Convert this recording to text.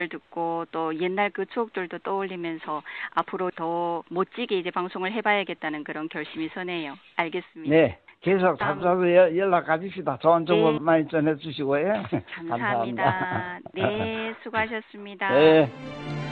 듣고 또 옛날 그 추억들도 떠올리면서 앞으로 더 멋지게 이제 방송을 해봐야겠다는 그런 결심이 서네요. 알겠습니다. 네, 계속 자주 연락 가집시다. 좋은 정보 네. 많이 전해주시고요. 감사합니다. 네, 수고하셨습니다. 네.